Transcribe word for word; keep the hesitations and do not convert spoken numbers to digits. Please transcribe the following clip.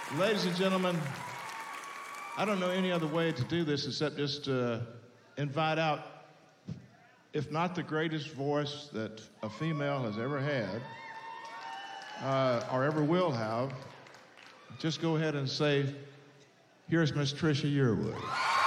Ladies and gentlemen, I don't know any other way to do this except just to invite out, if not the greatest voice that a female has ever had, uh, or ever will have, just go ahead and say, here's Miss Trisha Yearwood.